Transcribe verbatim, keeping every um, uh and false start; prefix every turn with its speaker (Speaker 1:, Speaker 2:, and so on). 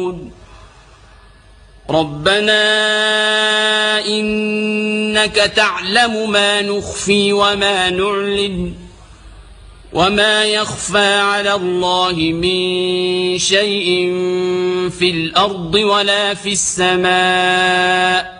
Speaker 1: يعلمون ربنا إنك تعلم ما نخفي وما نعلن وما يخفى على الله من شيء في الأرض ولا في السماء